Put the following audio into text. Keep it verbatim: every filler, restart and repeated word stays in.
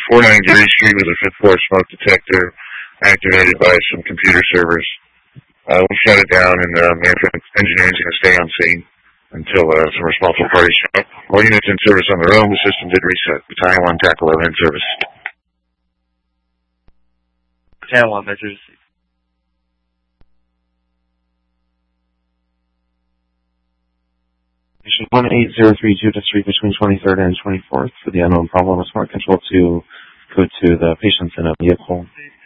four ninety-three Street with a fifth floor smoke detector activated by some computer servers. Uh, we shut it down, and uh, management engineering is going to stay on scene until uh, some responsible parties show up. All units in service on their own. The system did reset. Battalion one, T A C eleven in service. Battalion one, measures. Station one eight zero three Judith Street between twenty-third and twenty-fourth for the unknown problem of smart control to go to the patients in a vehicle.